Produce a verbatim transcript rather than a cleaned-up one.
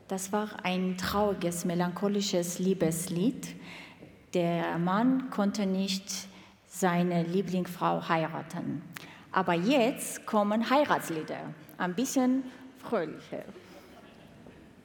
Das war ein trauriges, melancholisches Liebeslied. Der Mann konnte nicht seine Lieblingsfrau heiraten. Aber jetzt kommen Heiratslieder, ein bisschen fröhlicher.